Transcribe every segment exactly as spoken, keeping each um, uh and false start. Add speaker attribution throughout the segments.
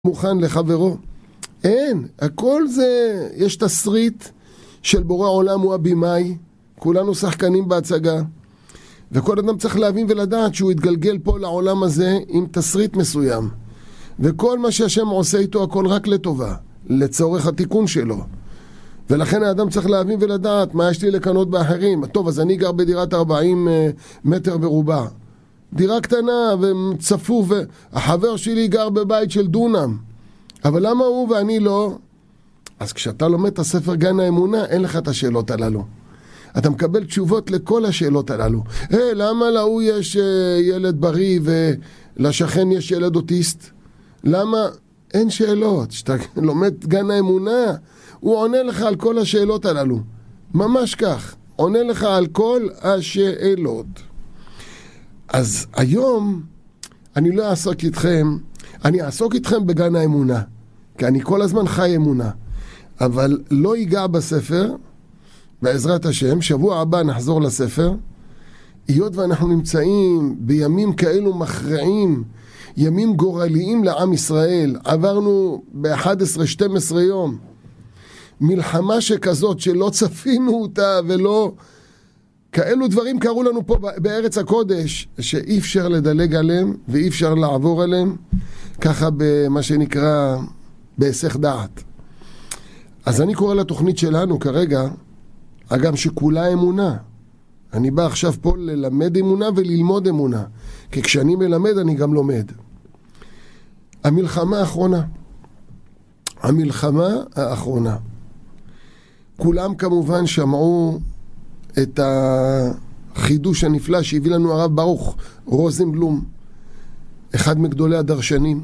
Speaker 1: מוכן לחברו. אין, הכל זה, יש תסריט של בורא עולם, הוא הבימאי, כולנו שחקנים בהצגה, וכל אדם צריך להבין ולדעת שהוא יתגלגל פה לעולם הזה עם תסריט מסוים, וכל מה שהשם עושה איתו הכל רק לטובה, לצורך התיקון שלו. ולכן האדם צריך להבין ולדעת מה יש לי לקנות באחרים. טוב, אז אני גר בדירת ארבעים מטר ברובע, דירה קטנה וצפוף, והחבר שלי גר בבית של דונם, אבל למה הוא ואני לא? אז כשאתה לומד את הספר גן האמונה, אין לך את השאלות הללו. אתה מקבל תשובות לכל השאלות הללו. hey, למה להוא יש ילד בריא ולשכן יש ילד אוטיסט? למה? אין שאלות. כשאתה לומד גן האמונה, הוא עונה לך על כל השאלות הללו. ממש כך. עונה לך על כל השאלות. אז היום אני לא אעסוק איתכם, אני אעסוק איתכם בגן האמונה, כי אני כל הזמן חי אמונה, אבל לא ייגע בספר, בעזרת השם. שבוע הבא נחזור לספר, היות ואנחנו נמצאים בימים כאלו מכרעים, ימים גורליים לעם ישראל. עברנו ב-אחד עשר שתים עשרה יום, מלחמה שכזאת שלא צפינו אותה, ולא... כאלו דברים קרו לנו פה בארץ הקודש, שאי אפשר לדלג עליהם, ואי אפשר לעבור עליהם, ככה במה שנקרא, בהיסח דעת. אז אני קורא לתוכנית שלנו כרגע, אגם שכולה אמונה. אני בא עכשיו פה ללמד אמונה וללמוד אמונה, כי כשאני מלמד אני גם לומד. המלחמה האחרונה. המלחמה האחרונה. כולם כמובן שמעו את החידוש הנפלא שהביא לנו הרב ברוך רוזנבלום, אחד מגדולי הדרשנים.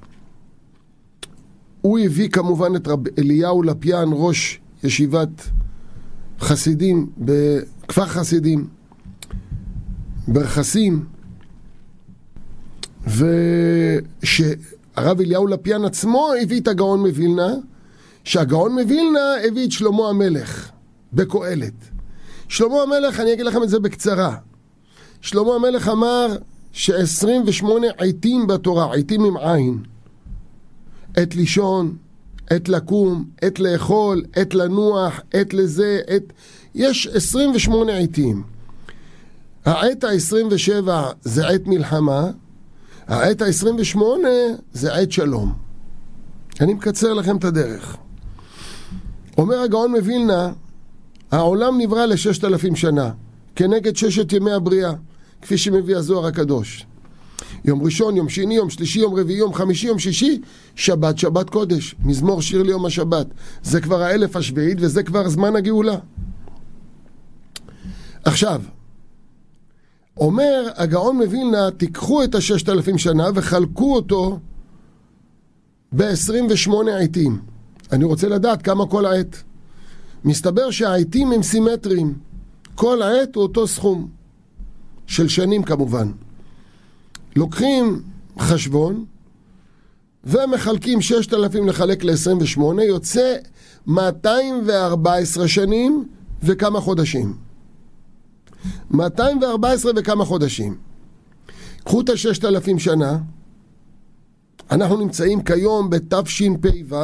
Speaker 1: הוא הביא כמובן את רב אליהו לפיאן, ראש ישיבת חסידים בכפר חסידים ברכסים, ושהרב אליהו לפיאן עצמו הביא את הגאון מווילנה, שהגאון מווילנה הביא את שלמה המלך בקהלת. שלמה המלך, אני אגיד לכם את זה בקצרה. שלמה המלך אמר ש-עשרים ושמונה עיתים בתורה, עיתים עם עין, עת לישון, עת לקום, עת לאכול, עת לנוח, עת לזה, עת... יש עשרים ושמונה עיתים. העת ה-עשרים ושבע זה עת מלחמה, העת ה-עשרים ושמונה זה עת שלום. אני מקצר לכם את הדרך. אומר הגאון מווילנה, העולם נברא לששת אלפים שנה, כנגד ששת ימי הבריאה, כפי שמביא הזוהר הקדוש. יום ראשון, יום שני, יום שלישי, יום רביעי, יום חמישי, יום שישי, שבת, שבת קודש, מזמור שיר ליום השבת. זה כבר האלף השביעית, וזה כבר זמן הגאולה. עכשיו, אומר הגאון מווילנה, תיקחו את הששת אלפים שנה וחלקו אותו ב-עשרים ושמונה עיתים. אני רוצה לדעת כמה כל העת. מסתבר שהעיתים הם סימטריים. כל העת הוא אותו סכום. של שנים כמובן. לוקחים חשבון, ומחלקים ששת אלפים לחלק ל-עשרים ושמונה, יוצא מאתיים וארבע עשרה שנים וכמה חודשים. מאתיים וארבע עשרה וכמה חודשים. קחו את ה-ששת אלפים שנה, אנחנו נמצאים כיום בתשפ"ו,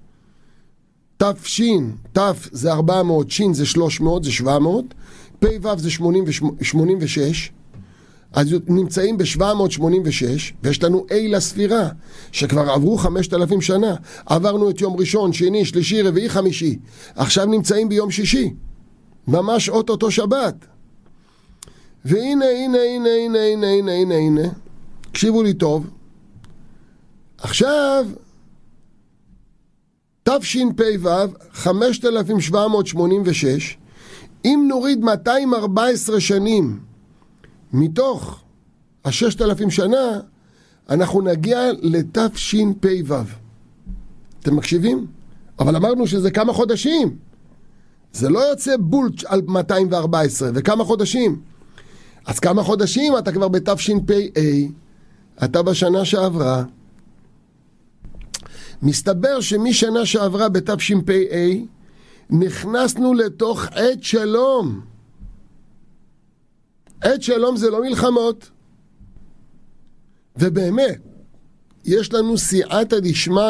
Speaker 1: תפשין, תף זה ארבע מאות, שין זה שלוש מאות, זה שבע מאות, פ"ו זה שמונים ושש, אז נמצאים ב-שבע מאות שמונים ושש, ויש לנו A לספירה, שכבר עברו חמשת אלפים שנה. עברנו את יום ראשון, שני, שלישי, רביעי, חמישי. עכשיו נמצאים ביום שישי. ממש אוטוטו שבת. והנה, הנה, הנה, הנה, הנה, הנה, הנה, הנה. הקשיבו לי טוב. עכשיו, תשפ"ו, חמשת אלפים שבע מאות שמונים ושש, אם נוריד מאתיים וארבע עשרה שנים מתוך הששת אלפים שנה, אנחנו נגיע לתשפ"ו. אתם מקשיבים? אבל אמרנו שזה כמה חודשים. זה לא יוצא בולט על מאתיים וארבע עשרה, וכמה חודשים. אז כמה חודשים אתה כבר בתשפ"א, אתה בשנה שעברה. מסתבר שמשנה שעברה בתשפ"א, נכנסנו לתוך עת שלום. עת שלום זה לא מלחמות. ובאמת, יש לנו סייעתא דשמיא